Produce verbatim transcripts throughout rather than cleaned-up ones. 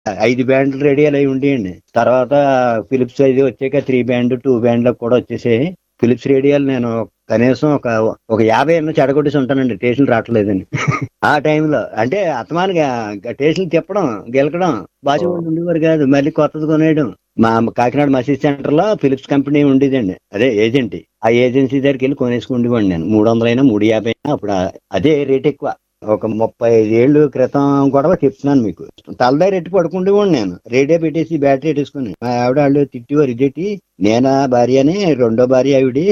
ఐదు బ్యాండ్లు రేడియోలు అయి ఉండేయండి. తర్వాత ఫిలిప్స్ అది వచ్చాక త్రీ బ్యాండ్ టూ బ్యాండ్లకు కూడా వచ్చేసాయి. ఫిలిప్స్ రేడియోలు నేను కనీసం ఒక ఒక యాభై ఎన్నో చెడగొట్టేసి ఉంటానండి, టేస్టులు రావట్లేదని. ఆ టైంలో అంటే అత్తమానిగా టేస్టులు తిప్పడం గెలకడం బాగా ఉండేవారు కాదు, మళ్ళీ కొత్తది కొనేయడం. మా కాకినాడ మసీద్ సెంటర్ లో ఫిలిప్స్ కంపెనీ ఉండేదండి, అదే ఏజెంట్. ఆ ఏజెన్సీ దగ్గరికి వెళ్ళి కొనేసుకుండేవాడిని నేను. మూడు వందలైనా మూడు యాభై అయినా అప్పుడు అదే రేట్ ఎక్కువ. ఒక ముప్పై ఐదు ఏళ్ళు క్రితం కూడా చెప్తున్నాను మీకు. తలదారి ఎట్టి పడుకుండేవాడిని నేను, రేడియో పెట్టేసి బ్యాటరీ పెట్టేసుకుని. మా ఆవిడ వాళ్ళు తిట్టేవారు, ఇదేటి నేనా భార్య అని, రెండో భార్య ఆవిడి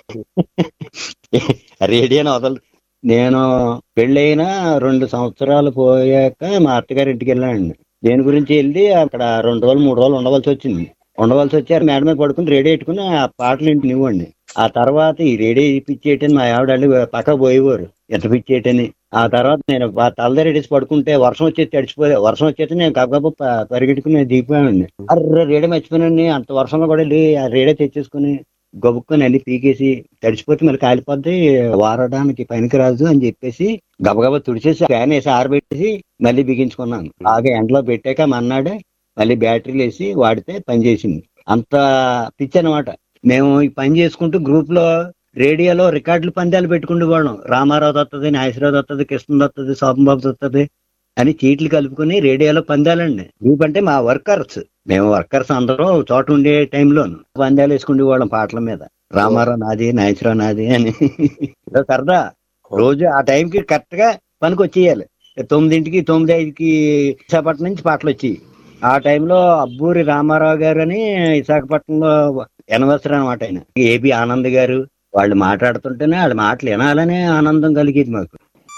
రేడియోని వదలదు. నేను పెళ్ళైన రెండు సంవత్సరాలు పోయాక మా అత్తగారి ఇంటికి వెళ్ళానండి. దేని గురించి వెళ్ళి అక్కడ రెండు రోజులు మూడు రోజులు ఉండవలసి వచ్చింది. ఉండవలసి వచ్చారు మేడ మీద పడుకుని రేడియో పెట్టుకుని ఆ పాటలు ఇంటి ఇవ్వండి. ఆ తర్వాత ఈ రేడియో పిచ్చేయటని మా ఆవిడ వాళ్ళు పక్కకు పోయేవారు, ఎంత పిచ్చేయటని. ఆ తర్వాత నేను తలదారి రెడీసి పడుకుంటే వర్షం వచ్చేసి తడిచిపోయా. వర్షం వచ్చేసి నేను గబగబా పరిగెట్టుకుని దిగిపోయానండి. అర్ర రేడియో మర్చిపోయానండి, అంత వర్షంలో కూడా వెళ్ళి ఆ రేడియో తెచ్చేసుకుని గబుక్కుని అన్ని పీకేసి, తడిచిపోతే మళ్ళీ కాలిపోద్ది, వారడానికి పనికిరాదు అని చెప్పేసి గబగబా తుడిచేసి ఫ్యాన్ వేసి ఆరబెట్టేసి మళ్ళీ బిగించుకున్నాను. బాగా ఎండలో పెట్టాక మన్నాడే మళ్ళీ బ్యాటరీలు వేసి వాడితే పనిచేసింది. అంత పిచ్చి అనమాట. మేము ఈ పని చేసుకుంటూ గ్రూప్ లో రేడియోలో రికార్డులు పందాలు పెట్టుకుంటూ వాళ్ళం. రామారావు వస్తుంది, నాగేశ్వరరావు వస్తుంది, కృష్ణ వస్తుంది, శోభంబాబు వస్తుంది అని చీట్లు కలుపుకుని రేడియోలో పందాలండి. గ్రూప్ అంటే మా వర్కర్స్, మేము వర్కర్స్ అందరం చోట ఉండే టైంలో పందాలు వేసుకుంటే వాళ్ళం పాటల మీద. రామారావు నాది, నాగేశ్వరరావు నాది అని సరదా. రోజు ఆ టైంకి కరెక్ట్ గా పనికి వచ్చేయాలి. తొమ్మిదింటికి తొమ్మిది ఐదుకి విశాఖపట్నం నుంచి పాటలు వచ్చాయి. ఆ టైంలో అబ్బూరి రామారావు గారు అని విశాఖపట్నంలో ఎనవర్సరీ అనమాట. ఆయన ఏబి ఆనంద్ గారు వాళ్ళు మాట్లాడుతుంటేనే వాళ్ళ మాటలు వినాలనే ఆనందం కలిగేది మాకు.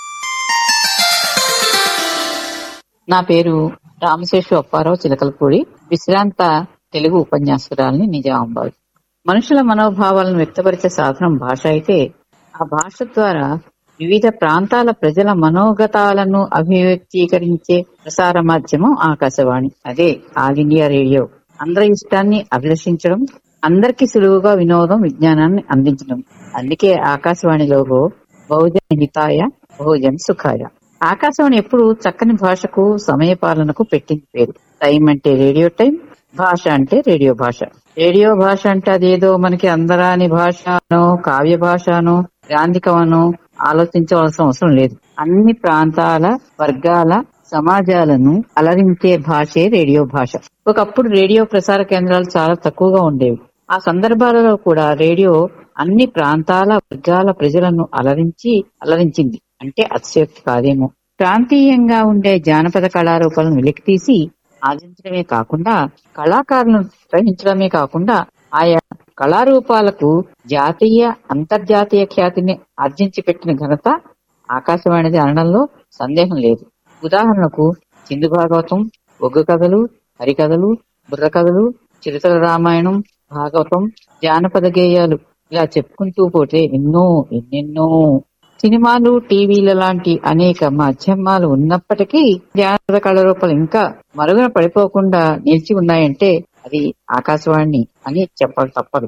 నా పేరు రామశేషు అప్పారావు చిలకలపూడి, విశ్రాంత తెలుగు ఉపన్యాసకురాలని నిజామాబాద్. మనుషుల మనోభావాలను వ్యక్తపరిచే సాధనం భాష అయితే, ఆ భాష ద్వారా వివిధ ప్రాంతాల ప్రజల మనోగతాలను అభివ్యక్తీకరించే ప్రసార మాధ్యమం ఆకాశవాణి. అదే ఆల్ ఇండియా రేడియో. అందరి ఇష్టాన్ని అభిలషించడం, అందరికీ సులువుగా వినోదం, విజ్ఞానాన్ని అందించడం. అందుకే ఆకాశవాణి లోగో బహుజన హితాయ బహుజన సుఖాయ. ఆకాశవాణి ఎప్పుడు చక్కని భాషకు, సమయ పాలనకు పెట్టింది పేరు. టైం అంటే రేడియో టైం, భాష అంటే రేడియో భాష. రేడియో భాష అంటే అదేదో మనకి అందరాని భాషనో, కావ్య భాషనో, గ్రాంధికమనో ఆలోచించవలసిన అవసరం లేదు. అన్ని ప్రాంతాల, వర్గాల, సమాజాలను అలరించే భాషే రేడియో భాష. ఒకప్పుడు రేడియో ప్రసార కేంద్రాలు చాలా తక్కువగా ఉండేవి. ఆ సందర్భాలలో కూడా రేడియో అన్ని ప్రాంతాల, వర్గాల ప్రజలను అలరించి అలరించింది అంటే అతిశయోక్తి కాదేమో. ప్రాంతీయంగా ఉండే జానపద కళారూపాలను వెలికితీసి ఆర్జించడమే కాకుండా, కళాకారులను గ్రహించడమే కాకుండా, ఆయా కళారూపాలకు జాతీయ, అంతర్జాతీయ ఖ్యాతిని ఆర్జించి పెట్టిన ఘనత ఆకాశవాణిది అనడంలో సందేహం లేదు. ఉదాహరణకు సింధు భాగవతం, ఒగ్గు కథలు, హరికథలు, బుర్ర కథలు, చిరుతల రామాయణం, భాగవతం, జానపద గేయాలు, ఇలా చెప్పుకుంటూ పోతే ఎన్నో ఎన్నెన్నో. సినిమాలు, టీవీల లాంటి అనేక మాధ్యమాలు ఉన్నప్పటికీ జానపద కళారూపాలు ఇంకా మరుగున పడిపోకుండా నిలిచి ఉన్నాయంటే అది ఆకాశవాణి అని చెప్పక తప్పదు.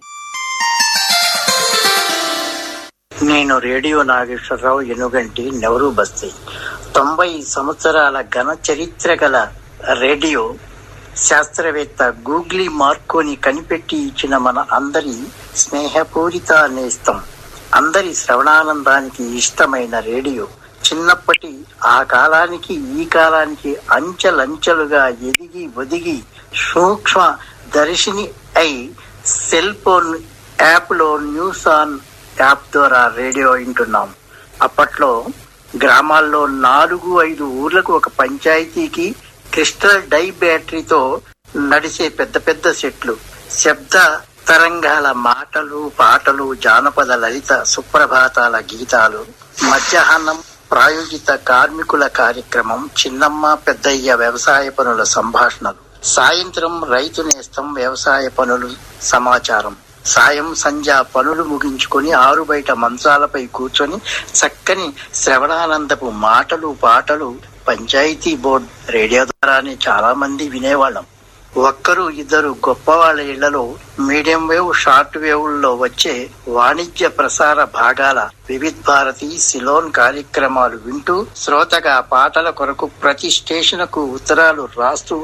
నేను రేడియో నాగేశ్వరరావు, ఎనుగంటి, నెహ్రూ బస్తీ. తొంభై సంవత్సరాల ఘన చరిత్ర గల రేడియో శాస్త్రవేత్త గూగ్లీ మార్కోని కనిపెట్టి ఇచ్చిన మన అందరి స్నేహపూరిత నేస్తం, అందరి శ్రవణానందానికి ఇష్టమైన రేడియో చిన్నప్పటి ఆ కాలానికి ఈ కాలానికి అంచెలంచెలుగా ఎదిగి ఒదిగి సూక్ష్మ దర్శిని అయి సెల్ ఫోన్ యాప్ లో న్యూస్ ఆన్ యాప్ ద్వారా రేడియో వింటున్నాం. అప్పట్లో గ్రామాల్లో నాలుగు ఐదు ఊర్లకు ఒక పంచాయతీకి క్రిస్టల్ డై బ్యాటరీతో నడిచే పెద్ద పెద్ద సెట్లు, శబ్ద తరంగాల మాటలు, పాటలు, జానపద లలిత సుప్రభాతాల గీతాలు, మధ్యాహ్నం ప్రాయోజిత కార్మికుల కార్యక్రమం, చిన్నమ్మ పెద్దయ్య వ్యవసాయ పనుల సంభాషణలు, సాయంత్రం రైతు నేస్తం వ్యవసాయ పనులు సమాచారం, సాయం సంధ్య పనులు ముగించుకొని ఆరు బయట మంచాలపై కూర్చొని చక్కని శ్రవణానందపు మాటలు, పాటలు పంచాయతీ బోర్డ్ రేడియో ద్వారానే చాలా మంది వినేవాళ్ళం. ఒక్కరు ఇద్దరు గొప్ప వాళ్ళ ఇళ్లలో మీడియం వేవ్, షార్ట్ వేవ్ లో వచ్చే వాణిజ్య ప్రసార భాగాల వివిధ భారతి, సిలోన్ కార్యక్రమాలు వింటూ శ్రోతగా పాటల కొరకు ప్రతి స్టేషన్ కు ఉత్తరాలు రాస్తూ